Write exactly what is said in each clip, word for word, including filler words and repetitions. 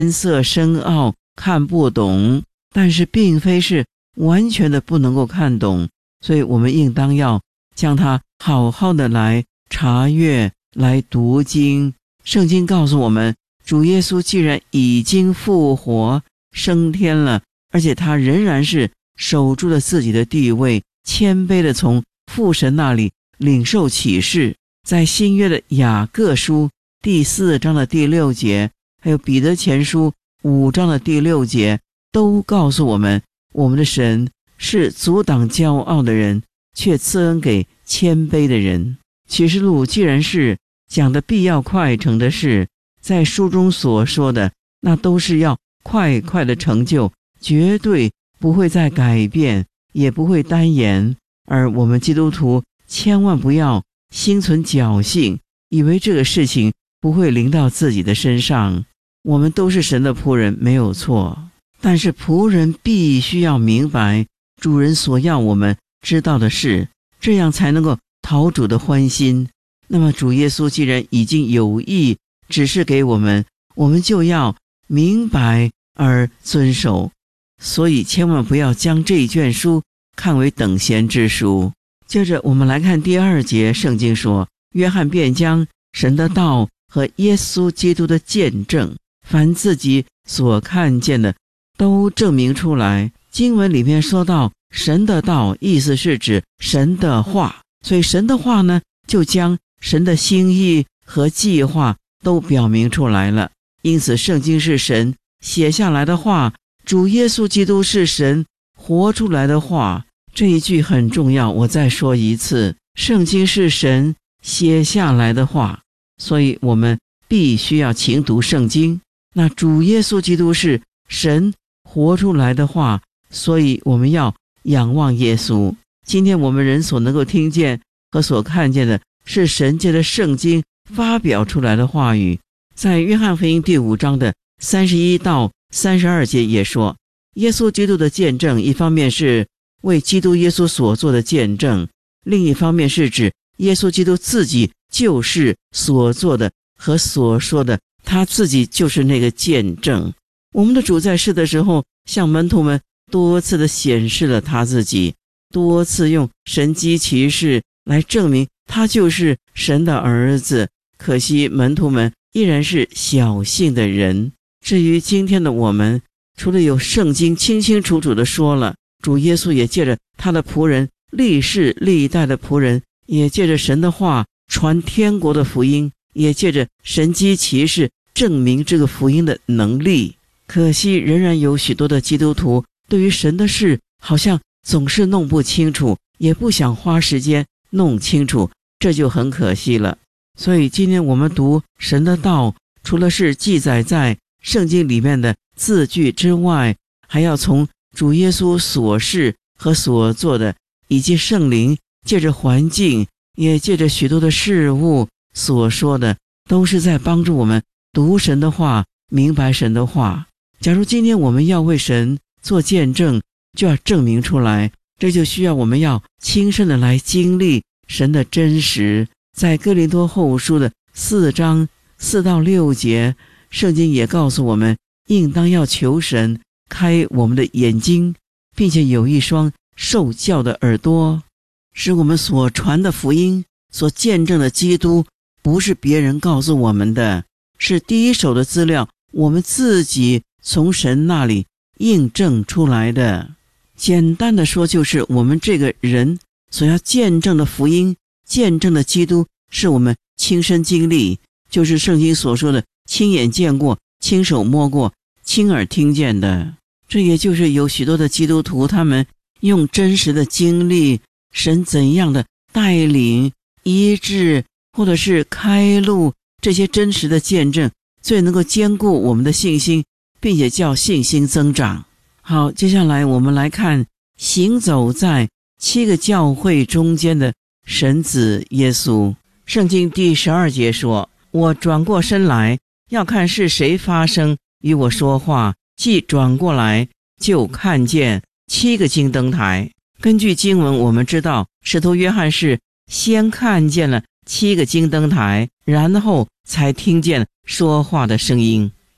色深奥，看不懂，但是并非是完全的不能够看懂，所以我们应当要将它好好的来查阅，来读经。圣经告诉我们，主耶稣既然已经复活升天了，而且他仍然是守住了自己的地位，谦卑的从父神那里领受启示。在新约的雅各书第四章的第六节，还有彼得前书五章的第六节，都告诉我们，我们的神是阻挡骄傲的人，却赐恩给谦卑的人。启示录既然是讲的必要快成的事，在书中所说的那都是要快快的成就，绝对不会再改变，也不会单言。而我们基督徒千万不要心存侥幸，以为这个事情不会临到自己的身上。我们都是神的仆人，没有错，但是仆人必须要明白主人所要我们知道的事，这样才能够讨主的欢心。那么主耶稣既然已经有意指示给我们，我们就要明白而遵守。所以千万不要将这一卷书看为等闲之书。接着我们来看第二节，圣经说，约翰便将神的道和耶稣基督的见证，凡自己所看见的都证明出来。经文里面说到神的道，意思是指神的话，所以神的话呢，就将神的心意和计划都表明出来了。因此圣经是神写下来的话，主耶稣基督是神活出来的话。这一句很重要，我再说一次，圣经是神写下来的话，所以我们必须要勤读圣经。那主耶稣基督是神活出来的话，所以我们要仰望耶稣。今天我们人所能够听见和所看见的，是神借着圣经发表出来的话语。在约翰福音第五章的三十一到三十二节也说，耶稣基督的见证，一方面是为基督耶稣所做的见证，另一方面是指耶稣基督自己就是所做的和所说的，他自己就是那个见证。我们的主在世的时候，向门徒们多次的显示了他自己，多次用神迹奇事来证明他就是神的儿子。可惜门徒们依然是小信的人。至于今天的我们，除了有圣经清清楚楚的说了，主耶稣也借着他的仆人，历世历代的仆人，也借着神的话传天国的福音，也借着神迹奇事证明这个福音的能力。可惜仍然有许多的基督徒对于神的事好像总是弄不清楚，也不想花时间弄清楚，这就很可惜了。所以今天我们读神的道，除了是记载在圣经里面的字句之外，还要从主耶稣所事和所做的，以及圣灵借着环境，也借着许多的事物所说的，都是在帮助我们读神的话，明白神的话。假如今天我们要为神做见证，就要证明出来，这就需要我们要亲身的来经历神的真实。在哥林多后书的四章四到六节，圣经也告诉我们，应当要求神开我们的眼睛，并且有一双受教的耳朵，使我们所传的福音，所见证的基督，不是别人告诉我们的，是第一手的资料，我们自己从神那里印证出来的。简单的说，就是我们这个人所要见证的福音，见证的基督，是我们亲身经历，就是圣经所说的亲眼见过，亲手摸过，亲耳听见的。这也就是有许多的基督徒，他们用真实的经历神怎样的带领、医治，或者是开路，这些真实的见证，最能够坚固我们的信心，并且叫信心增长。好，接下来我们来看行走在七个教会中间的神子耶稣。圣经第十二节说，我转过身来，要看是谁发声与我说话，既转过来，就看见七个金灯台。根据经文我们知道，使徒约翰是先看见了七个金灯台，然后才听见说话的声音。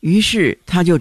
于是他就